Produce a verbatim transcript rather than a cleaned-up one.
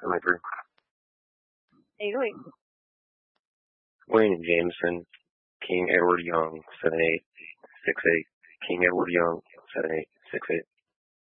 seven three. eight oh eight. Wayne Jameson, King Edward Young, seven eight six eight. King Edward Young, seven eight six eight.